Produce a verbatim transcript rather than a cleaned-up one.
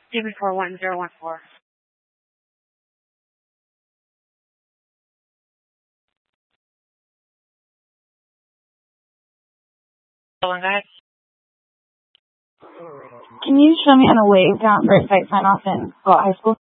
seven four one zero one four. One guy. Can you show me on a wave down for site sign off in Scott High School?